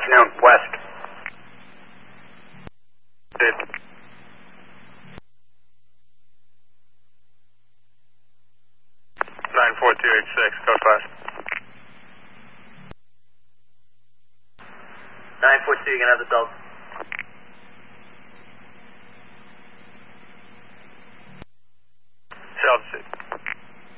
afternoon, west. Did. 94286, code 5. 942, you can have the Delta.